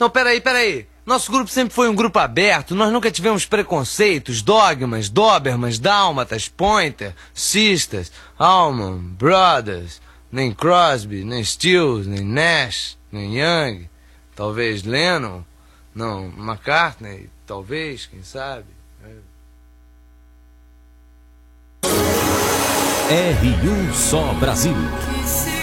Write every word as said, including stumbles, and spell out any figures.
Não, peraí, peraí. Nosso grupo sempre foi um grupo aberto, nós nunca tivemos preconceitos, dogmas, dobermans, dálmatas, pointer, cistas, Allman, Brothers, nem Crosby, nem Stills, nem Nash, nem Young, talvez Lennon, não, McCartney, talvez, quem sabe. R um Só Brasil.